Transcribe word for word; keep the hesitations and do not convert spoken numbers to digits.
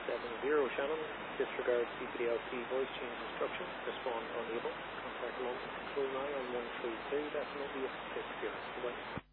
seven zero Shannon, disregard C P D L C voice change instruction, respond unable. Contact London Control now on one three two, decimal eight six zero. Goodbye.